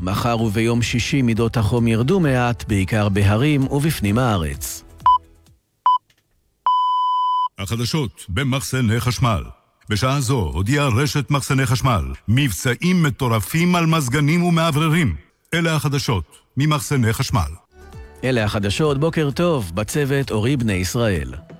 מחר וביום שישי מידות החום ירדו מעט, בעיקר בהרים ובפנים הארץ. החדשות במחסני חשמל. בשעה זו הודיעה רשת מחסני חשמל מבצעים מטורפים על מזגנים ומעבררים. אלה החדשות ממחסני חשמל. אלה החדשות, בוקר טוב, בצוות אורי בני ישראל.